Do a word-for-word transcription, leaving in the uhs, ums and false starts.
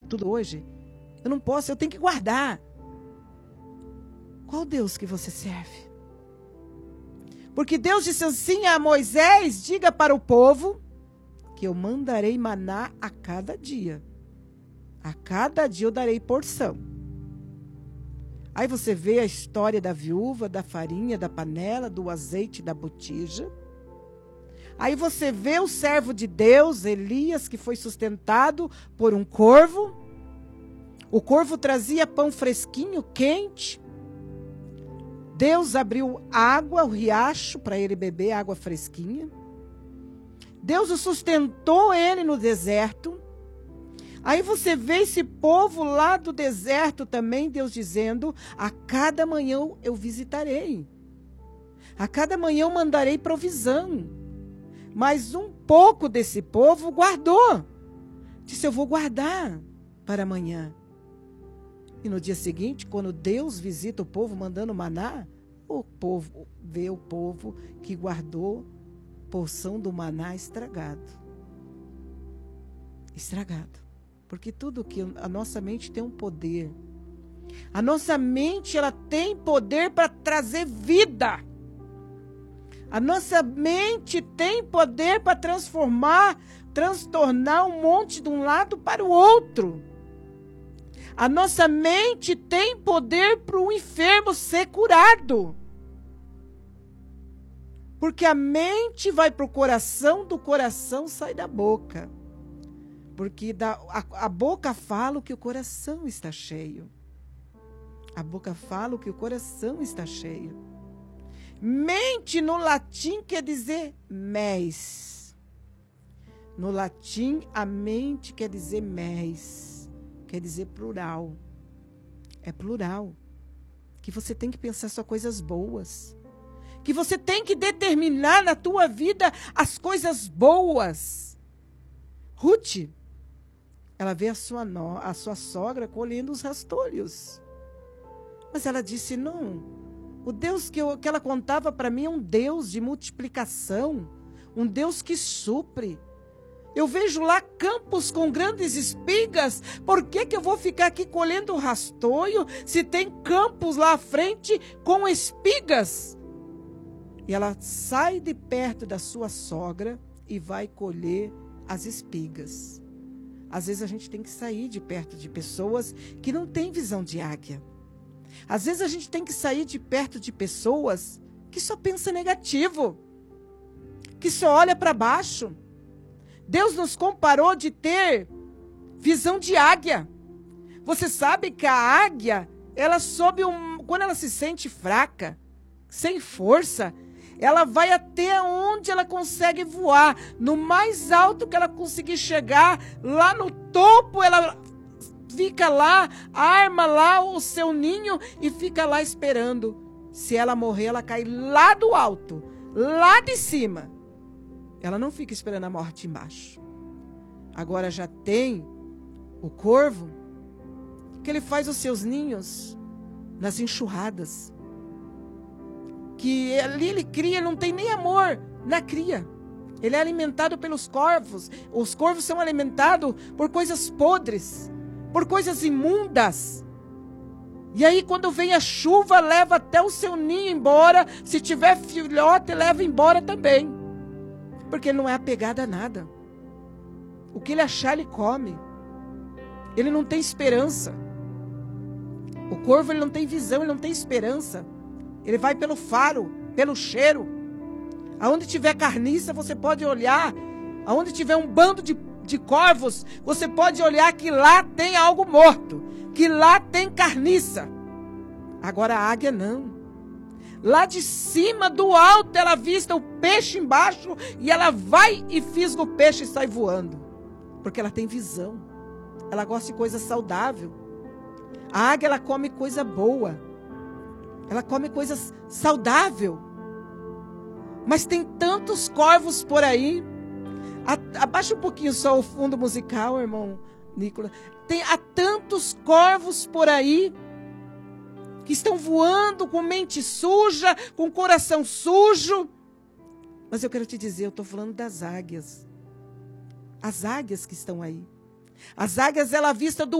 tudo hoje. Eu não posso, eu tenho que guardar. Qual Deus que você serve? Porque Deus disse assim a Moisés, diga para o povo que eu mandarei maná a cada dia. A cada dia eu darei porção. Aí você vê a história da viúva, da farinha, da panela, do azeite, da botija. Aí você vê o servo de Deus, Elias, que foi sustentado por um corvo. O corvo trazia pão fresquinho, quente. Deus abriu água, o riacho, para ele beber água fresquinha. Deus o sustentou ele no deserto. Aí você vê esse povo lá do deserto também, Deus dizendo, a cada manhã eu visitarei. A cada manhã eu mandarei provisão. Mas um pouco desse povo guardou. Disse, eu vou guardar para amanhã. E no dia seguinte, quando Deus visita o povo mandando maná, o povo vê o povo que guardou porção do maná estragado. Estragado. Porque tudo que a nossa mente tem um poder. A nossa mente, ela tem poder para trazer vida. A nossa mente tem poder para transformar, transtornar um monte de um lado para o outro. A nossa mente tem poder para o enfermo ser curado. Porque a mente vai para o coração, do coração sai da boca. Porque da, a, a boca fala o que o coração está cheio. A boca fala o que o coração está cheio. Mente no latim quer dizer mes. No latim, a mente quer dizer mes. Quer dizer plural. É plural. Que você tem que pensar só coisas boas. Que você tem que determinar na tua vida as coisas boas. Ruth, ela vê a sua, no, a sua sogra colhendo os rastolhos. Mas ela disse, não, o Deus que, eu, que ela contava para mim é um Deus de multiplicação, um Deus que supre. Eu vejo lá campos com grandes espigas, por que que eu vou ficar aqui colhendo rastolho se tem campos lá à frente com espigas? E ela sai de perto da sua sogra e vai colher as espigas. Às vezes a gente tem que sair de perto de pessoas que não têm visão de águia. Às vezes a gente tem que sair de perto de pessoas que só pensam negativo, que só olha para baixo. Deus nos comparou de ter visão de águia. Você sabe que a águia, ela sobe um, quando ela se sente fraca, sem força, ela vai até onde ela consegue voar, no mais alto que ela conseguir chegar, lá no topo ela fica lá, arma lá o seu ninho e fica lá esperando. Se ela morrer, ela cai lá do alto, lá de cima. Ela não fica esperando a morte embaixo. Agora já tem o corvo, que ele faz os seus ninhos nas enxurradas. Que ali ele cria, não tem nem amor na cria. Ele é alimentado pelos corvos. Os corvos são alimentados por coisas podres, por coisas imundas. E aí quando vem a chuva, leva até o seu ninho embora. Se tiver filhote, leva embora também. Porque ele não é apegado a nada. O que ele achar, ele come. Ele não tem esperança. O corvo, ele não tem visão, ele não tem esperança. Ele vai pelo faro, pelo cheiro. Aonde tiver carniça, você pode olhar. Aonde tiver um bando de, de corvos, você pode olhar que lá tem algo morto. Que lá tem carniça. Agora a águia não. Lá de cima, do alto, ela avista o peixe embaixo e ela vai e fisga o peixe e sai voando. Porque ela tem visão. Ela gosta de coisa saudável. A águia, ela come coisa boa. Ela come coisas saudáveis. Mas tem tantos corvos por aí. A, abaixa um pouquinho só o fundo musical, irmão Nicolas. Tem, há tantos corvos por aí que estão voando com mente suja, com coração sujo. Mas eu quero te dizer, eu estou falando das águias. As águias que estão aí. As águias, ela vista do